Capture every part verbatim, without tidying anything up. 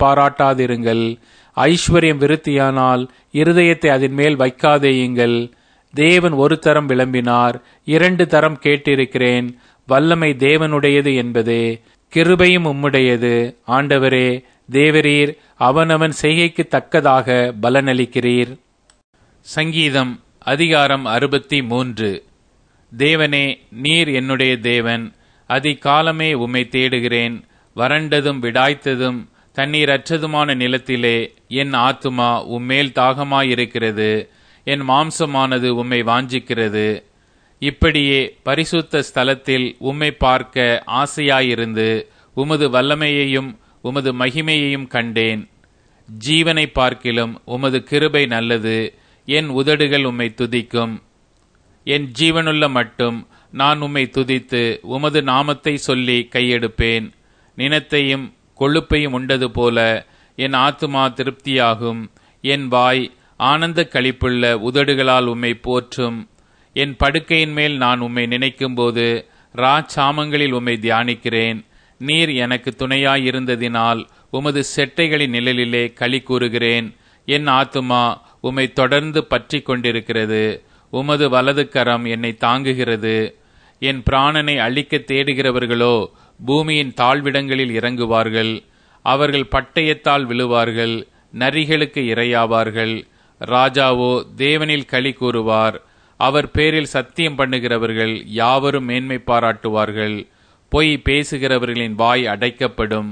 பாராட்டாதிருங்கள். ஐஸ்வர்யம் விருத்தியானால் இருதயத்தை அதன் மேல் வைக்காதேயுங்கள். தேவன் ஒரு தரம் விளம்பினார், இரண்டு தரம் கேட்டிருக்கிறேன். வல்லமை தேவனுடையது என்பதே, கிருபையும் உம்முடையது. ஆண்டவரே, தேவரீர் அவனவன் செய்கைக்கு தக்கதாக பலனளிக்கிறீர். சங்கீதம் அதிகாரம் அறுபத்தி மூன்று. தேவனே, நீர் என்னுடைய தேவன். அதிகாலமே உம்மை தேடுகிறேன். வறண்டதும் விடாய்த்ததும் தண்ணீரற்றதுமான நிலத்திலே என் ஆத்துமா உம்மேல் தாகமாயிருக்கிறது. என் மாம்சமானது உம்மை வாஞ்சிக்கிறது. இப்படியே பரிசுத்த ஸ்தலத்தில் உம்மை பார்க்க ஆசையாயிருந்து உமது வல்லமையையும் உமது மகிமையையும் கண்டேன். ஜீவனை பார்க்கிலும் உமது கிருபை நல்லது. என் உதடுகள் உம்மை துதிக்கும். என் ஜீவனுள்ள மட்டும் நான் உம்மை துதித்து உமது நாமத்தை சொல்லி கையெடுப்பேன். நினத்தையும் கொழுப்பையும் உண்டது போல என் ஆத்துமா திருப்தியாகும். என் வாய் ஆனந்த களிப்புள்ள உதடுகளால் உம்மை போற்றும். என் படுக்கையின் மேல் நான் உம்மை நினைக்கும்போது ராச்சாமங்களில் உம்மை தியானிக்கிறேன். நீர் எனக்கு துணையாயிருந்ததினால் உமது செட்டைகளின் நிழலிலே களி கூறுகிறேன். என் ஆத்துமா உம்மை தொடர்ந்து பற்றி கொண்டிருக்கிறது. உமது வலது கரம் என்னை தாங்குகிறது. என் பிராணனை அழிக்க தேடுகிறவர்களோ பூமியின் தாழ்விடங்களில் இறங்குவார்கள். அவர்கள் பட்டயத்தால் விழுவார்கள், நரிகளுக்கு இரையாவார்கள். ராஜாவோ தேவனில் களி கூறுவார். அவர் பேரில் சத்தியம் பண்ணுகிறவர்கள் யாவரும் மேன்மை பாராட்டுவார்கள். பொய் பேசுகிறவர்களின் வாய் அடைக்கப்படும்.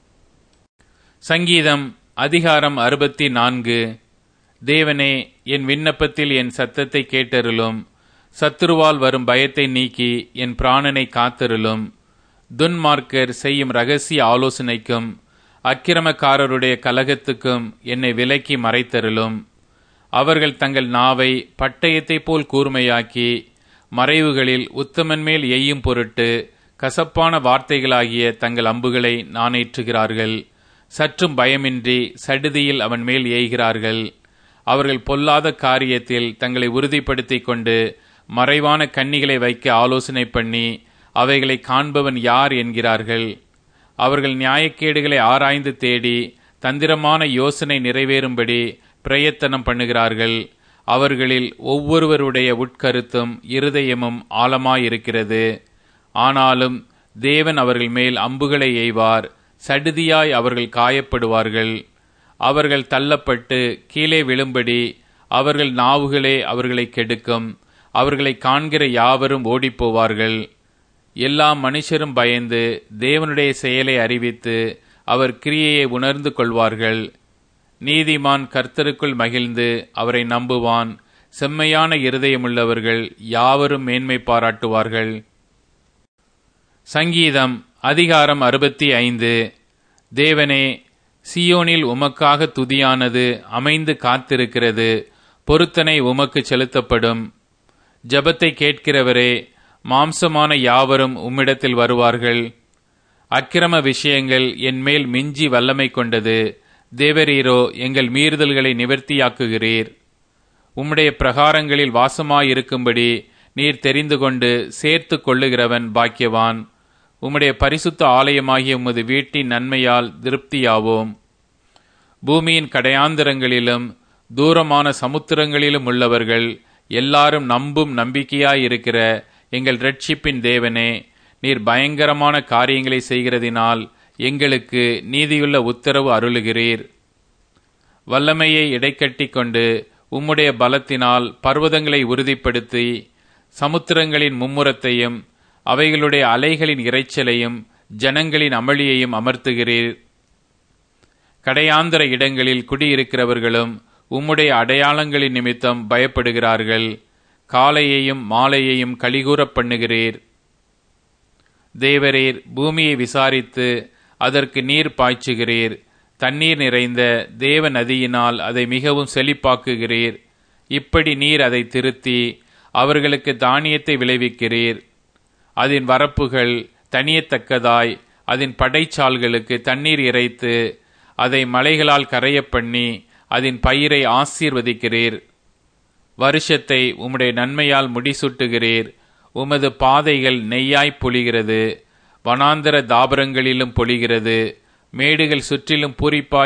சங்கீதம் அதிகாரம் அறுபத்தி நான்கு. தேவனே, என் விண்ணப்பத்தில் என் சத்தத்தை கேட்டருளும். சத்துருவால் வரும் பயத்தை நீக்கி என் பிராணனை காத்தருளும். துன்மார்க்கர் செய்யும் இரகசிய ஆலோசனைக்கும் அக்கிரமக்காரருடைய கலகத்துக்கும் என்னை விலக்கி மறைத்தருளும். அவர்கள் தங்கள் நாவை பட்டயத்தை போல் கூர்மையாக்கி மறைவுகளில் உத்தமன் மேல் எய்யும் பொருட்டு கசப்பான வார்த்தைகளாகிய தங்கள் அம்புகளை நாணேற்றுகிறார்கள். சற்றும் பயமின்றி சடுதியில் அவன் மேல் எய்கிறார்கள். அவர்கள் பொல்லாத காரியத்தில் தங்களை உறுதிப்படுத்திக் கொண்டு மறைவான கண்ணிகளை வைக்க ஆலோசனை பண்ணி அவைகளை காண்பவன் யார் என்கிறார்கள். அவர்கள் நியாயக்கேடுகளை ஆராய்ந்து தேடி தந்திரமான யோசனை நிறைவேறும்படி பிரயத்தனம் பண்ணுகிறார்கள். அவர்களில் ஒவ்வொருவருடைய உட்கருத்தும் இருதயமும் ஆழமாயிருக்கிறது. ஆனாலும் தேவன் அவர்கள் மேல் அம்புகளை எய்வார். சடுதியாய் அவர்கள் காயப்படுவார்கள். அவர்கள் தள்ளப்பட்டு கீழே விழும்படி அவர்கள் நாவுகளே அவர்களை கெடுக்கும். அவர்களை காண்கிற யாவரும் ஓடிப்போவார்கள். எல்லா மனுஷரும் பயந்து தேவனுடைய செயலை அறிவித்து அவர் கிரியையை உணர்ந்து கொள்வார்கள். நீதிமான் கர்த்தருக்குள் மகிழ்ந்து அவரை நம்புவான். செம்மையான இருதயமுள்ளவர்கள் யாவரும் மேன்மை பாராட்டுவார்கள். சங்கீதம் அதிகாரம் அறுபத்தி ஐந்து. தேவனே, சியோனில் உமக்காக துதியானது அமைந்து காத்திருக்கிறது. பொருத்தனை உமக்கு செலுத்தப்படும். ஜபத்தை கேட்கிறவரே, மாம்சமான யாவரும் உம்மிடத்தில் வருவார்கள். அக்கிரம விஷயங்கள் என் மேல் மிஞ்சி வல்லமை கொண்டது. தேவரீரோ எங்கள் மீறுதல்களை நிவர்த்தியாக்குகிறீர். உம்முடைய பிரகாரங்களில் வாசமாயிருக்கும்படி நீர் தெரிந்து கொண்டு சேர்த்து கொள்ளுகிறவன் பாக்கியவான். உம்முடைய பரிசுத்த ஆலயமாகிய உமது வீட்டின் நன்மையால் திருப்தியாவோம். பூமியின் கடையாந்திரங்களிலும் தூரமான சமுத்திரங்களிலும் உள்ளவர்கள் எல்லாரும் நம்பும் நம்பிக்கையாயிருக்கிற எங்கள் இரட்சிப்பின் தேவனே, நீர் பயங்கரமான காரியங்களை செய்கிறதினால் எங்களுக்கு நீதியுள்ள உத்தரவு அருளுகிறீர். வல்லமையை இடைக்கட்டி கொண்டு உம்முடைய பலத்தினால் பர்வதங்களை உறுதிப்படுத்தி சமுத்திரங்களின் மும்முரத்தையும் அவைகளுடைய அலைகளின் இரைச்சலையும் ஜனங்களின் அமளியையும் அமர்த்துகிறீர். கடையாந்தர இடங்களில் குடியிருக்கிறவர்களும் உம்முடைய அடையாளங்களின் நிமித்தம் பயப்படுகிறார்கள். காலையையும் மாலையையும் கலிகூறப் பண்ணுகிறீர். தேவரீர் பூமியை விசாரித்து அதற்கு நீர் பாய்ச்சுகிறீர். தண்ணீர் நிறைந்த தேவ நதியினால் அதை மிகவும் செழிப்பாக்குகிறீர். இப்படி நீர் அதை திருத்தி அவர்களுக்கு தானியத்தை விளைவிக்கிறீர். அதன் வரப்புகள் தனியத்தக்கதாய் அதன் படைச்சால்களுக்கு தண்ணீர் இறைத்து அதை மலைகளால் கரையப் பண்ணி அதன் பயிரை ஆசீர்வதிக்கிறீர். வருஷத்தை உம்முடைய நன்மையால் முடிசூட்டுகிறீர். உமது பாதைகள் நெய்யாய் பொழிகிறது. வனாந்தர தாபரங்களிலும் பொழிகிறது. மேடுகள் சுற்றிலும் பூரிப்பாய்